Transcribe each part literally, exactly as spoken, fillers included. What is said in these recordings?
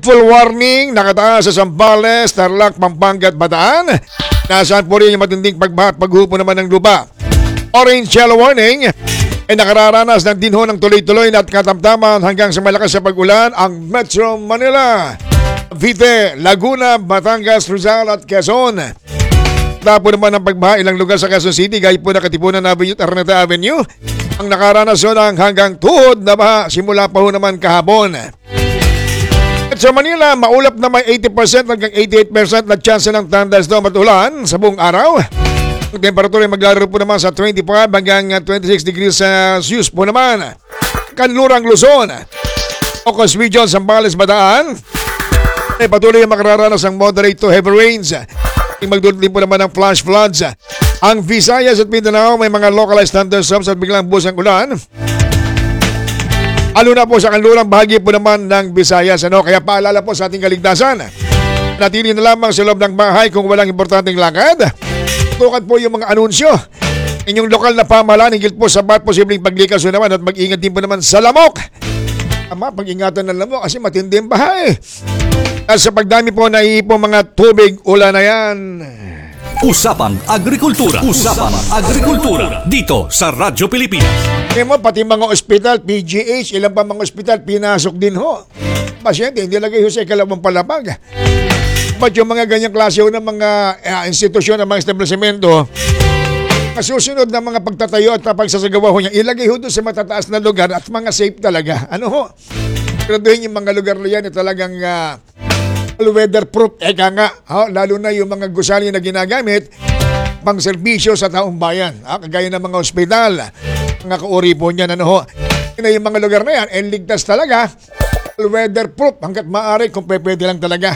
Full warning, nakataas sa Zambales, Tarlac, Pampanga at Bataan. Nasaan po rin yung matinding pagbaha at paghupo naman ng lupa. Orange yellow warning ay nakararanas ng dinho ng tuloy-tuloy at katamtaman hanggang sa malakas sa pag-ulan ang Metro Manila, Cavite, Laguna, Batangas, Rizal at Quezon. Tapo naman ang pagbaha ilang lugar sa Quezon City, gaya po na Katipunan Avenue at Araneta Avenue. Ang nakaranas ng hanggang tuhod na baha simula pa ho naman kahapon. At sa Manila, maulap na may eighty percent hanggang eighty-eight percent na chance ng thunderstorm at ulan sa buong araw. Ang temperatura ay maglalaro po naman sa twenty-five hanggang twenty-six degrees Celsius po naman. Kanlurang Luzon, Ocos Region, Zambales, Bataan ay patuloy ang makararanas ng moderate to heavy rains. Magdulot din po naman ng flash floods. Ang Visayas at Mindanao may mga localized thunderstorms at biglang buhos ng ulan. Lalo na po sa kanlurang bahagi po naman ng Visayas. Ano? Kaya paalala po sa ating kaligtasan. Natili na lamang sa loob ng bahay kung walang importanteng lakad. Tukan po yung mga anunsyo. Inyong lokal na pamahalaan, higit po sa bawat posibleng paglikas naman at mag-ingat din po naman sa lamok. Ama, pag-ingatan ng lamok kasi matindi ang bahay. At sa pagdami po na iipong mga tubig, ulan na yan. Usapang Agrikultura. Usapang Agrikultura. Dito sa Radyo Pilipinas. Kaya mo, pati mga ospital, P G H, ilang pa mga ospital, pinasok din ho. Pasyente, hindi lagay ho sa ikalawang palapag. Ba't yung mga ganyang klase ho ng mga uh, institusyon, ng mga establishmento, kasusunod na mga pagtatayo at pagsasagawa ho niya, ilagay ho doon sa matataas na lugar at mga safe talaga. Ano ho? Graduhin yung mga lugar na yan na talagang uh, weatherproof. Eka nga, ho, lalo na yung mga gusali na ginagamit pang serbisyo sa taong bayan. Ha? Kagaya ng mga ospital, mga kauri po niyan, ano ho. Na yung mga lugar na yan, and ligtas talaga, weatherproof hanggat maaari kung pwede lang talaga.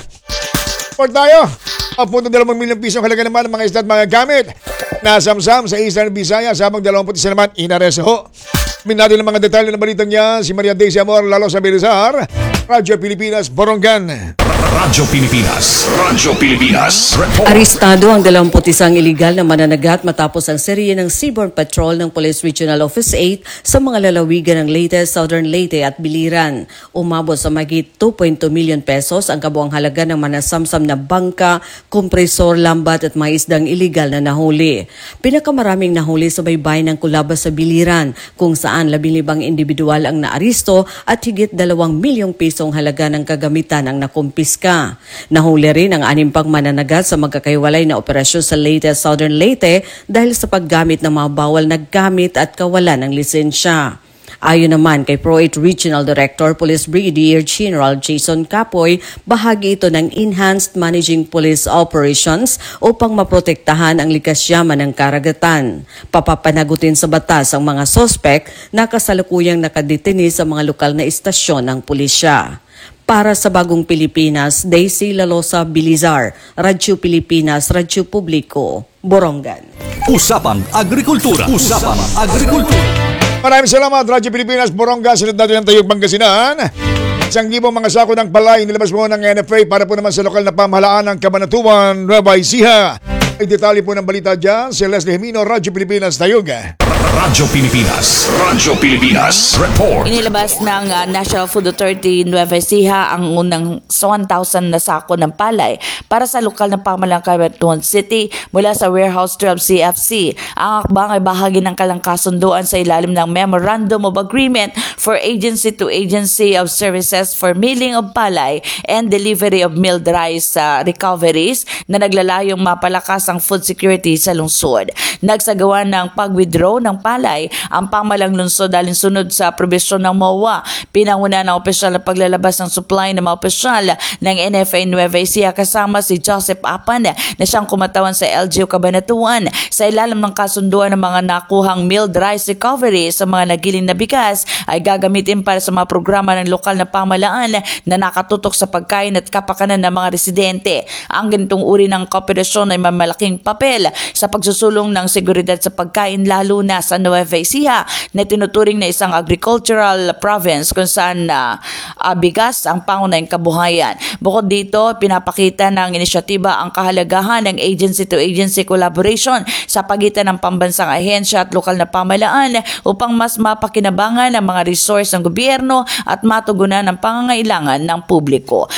Or tayo, punto dalawang milyong pisong halaga naman ng mga isda at mga gamit. Nasamsam sa Eastern Visayas, habang dalawang puti naman, inareso ho. Minado ng mga detalye ng balitang niya, si Maria Daisy Amor, lalo sa Belizar, Radyo Pilipinas, Borongan. Radyo Pilipinas. Radyo Pilipinas. Report. Arestado ang dalawampu't isang iligal na mananagat matapos ang serye ng Seaborne Patrol ng Police Regional Office eight sa mga lalawigan ng Leyte, Southern Leyte at Biliran. Umabot sa mahigit two point two million pesos ang kabuang halaga ng manasamsam na bangka, kompresor, lambat at mga isdang iligal na nahuli. Pinakamaraming nahuli sa baybayin ng Culabas sa Biliran, kung saan labing libang individual ang naaristo at higit dalawang milyong pisong halaga ng kagamitan ang nakumpiska. Nahuli rin ang anim pang mananagat sa magkakaiwalay na operasyon sa Leyte at Southern Leyte dahil sa paggamit ng mga bawal na gamit at kawalan ng lisensya. Ayon naman kay Pro eight Regional Director Police Brigadier General Jason Capoy, bahagi ito ng Enhanced Managing Police Operations upang maprotektahan ang likas yaman ng karagatan. Papapanagutin sa batas ang mga sospek na kasalukuyang nakadetini sa mga lokal na istasyon ng pulisya. Para sa Bagong Pilipinas, Daisy Lalosa Belizar, Radyo Pilipinas, Radyo Publiko, Borongan. Usapang Agrikultura. Usapang Agrikultura. Maraming salamat, Radyo Pilipinas, Borongan, sunod natin ang Tayog Pangasinan. Isang libong mga sako ng palay nilabas mo ng N F A para po naman sa lokal na pamahalaan ng Cabanatuan, Nueva Ecija. Ay detalye po ng balita dyan, si Leslie Himino, Radyo Pilipinas, Tayog. Radyo Pilipinas. Radyo Pilipinas. Report. Inilabas ng uh, National Food Authority Nueva Ecija ang unang one thousand na sako ng palay para sa lokal na pamahalaan ng Cabanatuan City mula sa Warehouse twelve C F C. Ang akbang ay bahagi ng kalangkasunduan sa ilalim ng Memorandum of Agreement for Agency-to-Agency of Services for Milling of Palay and Delivery of Milled Rice uh, Recoveries na naglalayong mapalakas ang food security sa lungsod. Nagsagawa ng pag-withdraw ng palay ang pamalang lungsod dahil sunod sa probisyon ng M O A. Pinanguna ng opisyal na paglalabas ng supply ng mga opisyal ng N F A Nueva Ecija kasama si Joseph Apan na siyang kumatawan sa L G U Cabanatuan sa ilalim ng kasunduan ng mga nakuhang milled rice recovery sa mga nagiling na bigas ay gagamitin para sa mga programa ng lokal na pamahalaan na nakatutok sa pagkain at kapakanan ng mga residente. Ang ganitong uri ng kooperasyon ay mamalaking papel sa pagsusulong ng seguridad sa pagkain lalo na sa Nueva Ecija na tinuturing na isang agricultural province kung saan uh, uh, bigas ang pangunahing kabuhayan. Bukod dito, pinapakita ng inisyatiba ang kahalagahan ng agency-to-agency collaboration sa pagitan ng pambansang ahensya at lokal na pamahalaan upang mas mapakinabangan ang mga resource ng gobyerno at matugunan ang pangangailangan ng publiko.